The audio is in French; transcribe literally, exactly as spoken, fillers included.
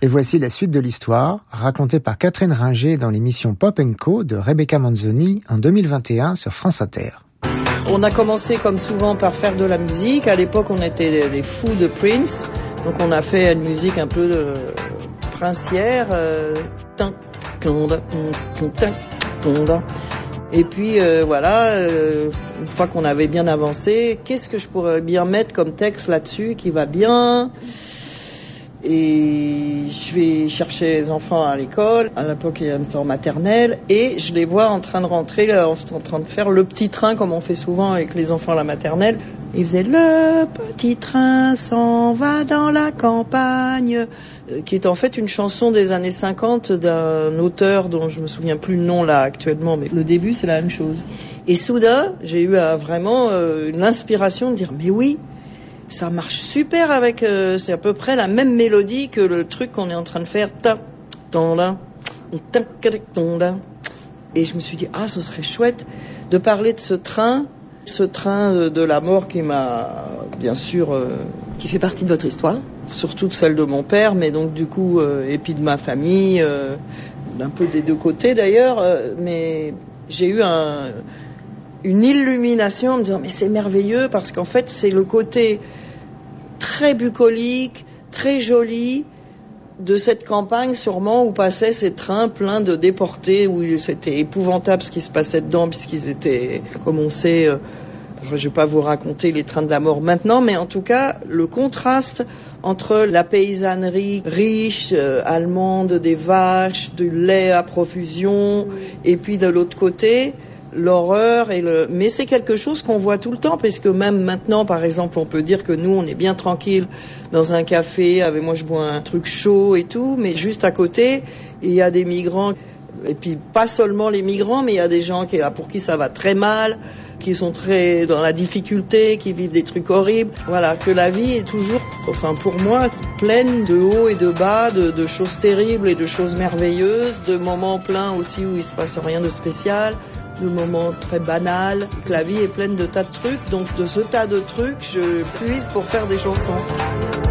Et voici la suite de l'histoire, racontée par Catherine Ringer dans l'émission Pop and Co de Rebecca Manzoni en deux mille vingt et un sur France Inter. On a commencé comme souvent par faire de la musique. À l'époque, on était des, des fous de Prince. Donc on a fait une musique un peu de princière. Euh, et puis euh, voilà, euh, une fois qu'on avait bien avancé, qu'est-ce que je pourrais bien mettre comme texte là-dessus qui va bien ? Et je vais chercher les enfants à l'école, à l'époque il y a une en maternelle, et je les vois en train de rentrer, là, en train de faire le petit train comme on fait souvent avec les enfants à la maternelle. Ils faisaient le petit train s'en va dans la campagne, qui est en fait une chanson des années cinquante d'un auteur dont je me souviens plus le nom là actuellement, mais le début c'est la même chose. Et soudain j'ai eu euh, vraiment euh, une inspiration de dire mais oui, ça marche super avec, euh, c'est à peu près la même mélodie que le truc qu'on est en train de faire. Ta, ton, la, ta, ton, la. Et je me suis dit, ah, ce serait chouette de parler de ce train, ce train de, de la mort qui m'a, bien sûr... Euh, qui fait partie de votre histoire. Surtout de celle de mon père, mais donc du coup, euh, et puis de ma famille, euh, d'un peu des deux côtés d'ailleurs, euh, mais j'ai eu un... une illumination en me disant mais c'est merveilleux parce qu'en fait c'est le côté très bucolique, très joli de cette campagne sûrement où passaient ces trains pleins de déportés où c'était épouvantable ce qui se passait dedans puisqu'ils étaient, comme on sait, euh, je ne vais pas vous raconter les trains de la mort maintenant, mais en tout cas le contraste entre la paysannerie riche, euh, allemande, des vaches, du lait à profusion, et puis de l'autre côté l'horreur et le... Mais c'est quelque chose qu'on voit tout le temps, parce que même maintenant, par exemple, on peut dire que nous, on est bien tranquille dans un café, avec moi je bois un truc chaud et tout, mais juste à côté, il y a des migrants, et puis pas seulement les migrants, mais il y a des gens qui, pour qui ça va très mal, qui sont très dans la difficulté, qui vivent des trucs horribles. Voilà, que la vie est toujours, enfin pour moi, pleine de hauts et de bas, de, de choses terribles et de choses merveilleuses, de moments pleins aussi où il se passe rien de spécial, de moments très banals, que la vie est pleine de tas de trucs, donc de ce tas de trucs, je puise pour faire des chansons.